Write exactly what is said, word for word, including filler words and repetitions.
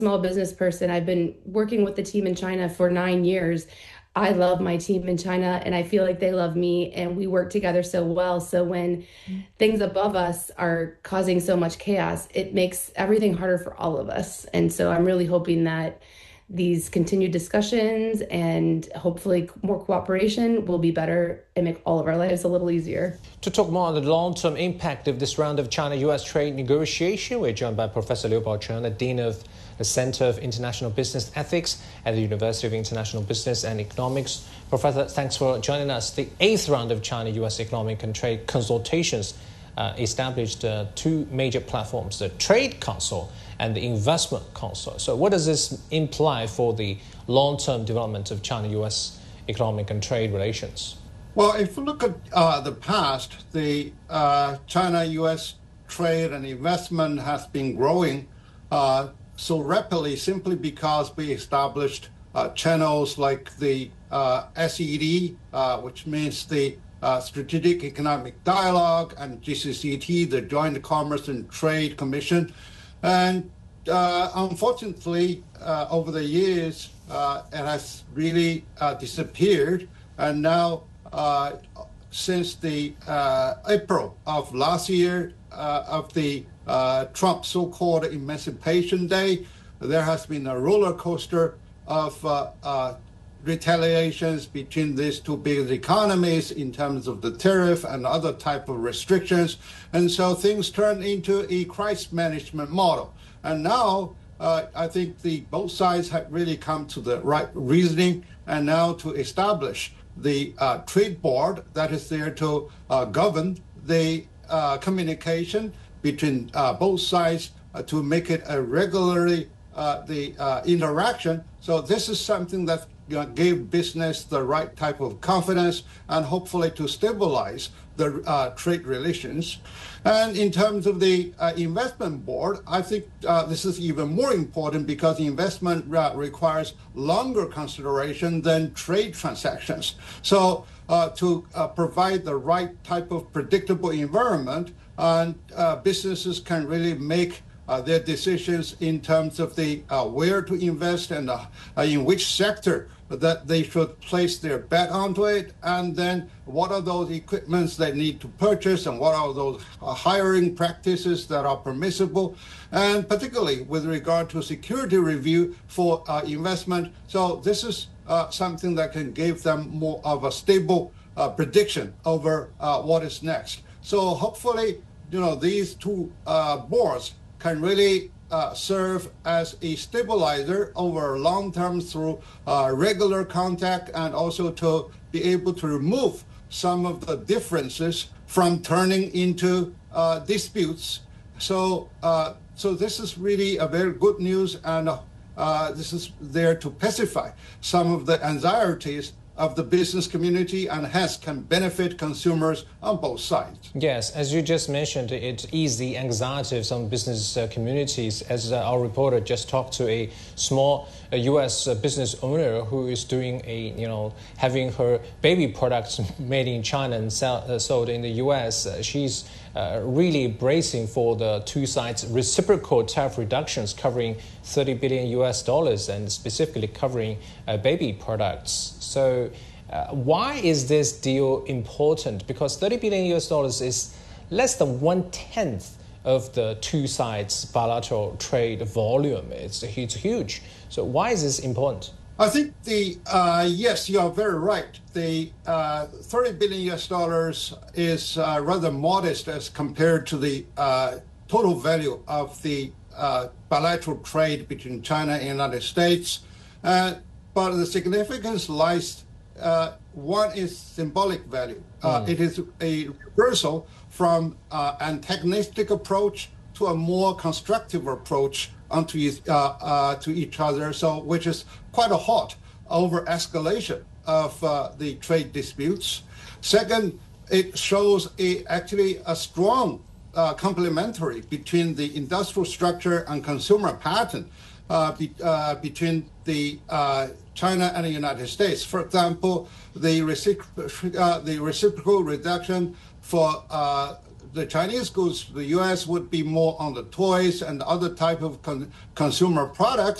small business person. I've been working with the team in China for nine years. I love my team in China and I feel like they love me and we work together so well. So when things above us are causing so much chaos, it makes everything harder for all of us. And so I'm really hoping that these continued discussions and hopefully more cooperation will be better and make all of our lives a little easier. To talk more on the long-term impact of this round of China-U S trade negotiation, we're joined by Professor Liu Baocheng, the Dean of the Center of International Business Ethics at the University of International Business and Economics. Professor, thanks for joining us. The eighth round of China-U S economic and trade consultations uh, established uh, two major platforms, the Trade Council and the Investment Council. So what does this imply for the long-term development of China-U S economic and trade relations? Well, if you look at uh, the past, the uh, China-U S trade and investment has been growing uh, so rapidly simply because we established uh, channels like the uh, S E D, uh, which means the uh, Strategic Economic Dialogue, and G C C T, the Joint Commerce and Trade Commission. And uh, unfortunately, uh, over the years, uh, it has really uh, disappeared. And now, uh, since the uh, April of last year, uh, of the uh, Trump so-called Emancipation Day, there has been a roller coaster of uh, uh, retaliations between these two big economies in terms of the tariff and other type of restrictions. And so things turned into a crisis management model. And now uh, I think the both sides have really come to the right reasoning and now to establish the uh, trade board that is there to uh, govern the uh, communication between uh, both sides uh, to make it a regularly uh, the uh, interaction. So this is something that you know, gave business the right type of confidence and hopefully to stabilize the uh, trade relations. And in terms of the uh, investment board, I think uh, this is even more important because investment uh, requires longer consideration than trade transactions. So uh, to uh, provide the right type of predictable environment, and uh, businesses can really make Uh, their decisions in terms of the uh, where to invest and uh, uh, in which sector that they should place their bet onto it, and then what are those equipments they need to purchase and what are those uh, hiring practices that are permissible, and particularly with regard to security review for uh, investment. So this is uh, something that can give them more of a stable uh, prediction over uh, what is next. So hopefully, you know, these two uh, boards can really uh, serve as a stabilizer over long term through uh, regular contact and also to be able to remove some of the differences from turning into uh, disputes. So, uh, so this is really a very good news, and uh, this is there to pacify some of the anxieties of the business community and hence can benefit consumers on both sides. Yes, as you just mentioned, it eased the anxiety of some business uh, communities. As uh, our reporter just talked to a small uh, U S uh, business owner who is doing a, you know, having her baby products made in China and sell, uh, sold in the U S. Uh, she's uh, really bracing for the two sides' reciprocal tariff reductions covering thirty billion U S dollars and specifically covering uh, baby products. So uh, why is this deal important? Because thirty billion U S dollars is less than one-tenth of the two sides' bilateral trade volume. It's, it's huge. So why is this important? I think the, uh, yes, you are very right. The uh, thirty billion U S dollars is uh, rather modest as compared to the uh, total value of the uh, bilateral trade between China and the United States. Uh, but the significance lies, uh, one is symbolic value. Uh, mm. It is a reversal from uh, antagonistic approach to a more constructive approach onto uh, uh, to each other, so which is quite a hot over escalation of uh, the trade disputes. Second, it shows a, actually a strong uh, complementary between the industrial structure and consumer pattern uh, be, uh, between the uh, China and the United States. For example, the, recipro- uh, the reciprocal reduction for uh, the Chinese goods to the U S would be more on the toys and other type of con- consumer products.